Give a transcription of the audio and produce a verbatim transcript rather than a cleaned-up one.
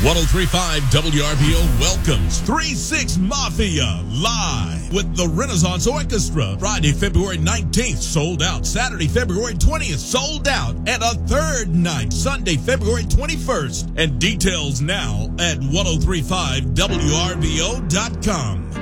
ten thirty-five W R B O welcomes three six Mafia live with the Renaissance Orchestra. Friday, February nineteenth, sold out. Saturday, February twentieth, sold out. And a third night, Sunday, February twenty-first. And details now at ten thirty-five W R B O dot com.